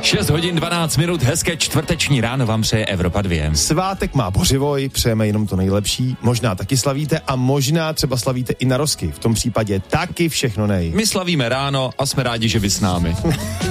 6 hodin 12 minut, hezké čtvrteční ráno vám přeje Evropa 2. Svátek má Bořivoj, přejeme jenom to nejlepší. Možná taky slavíte a možná třeba slavíte i narozky. V tom případě taky všechno nej. My slavíme ráno a jsme rádi, že vy s námi.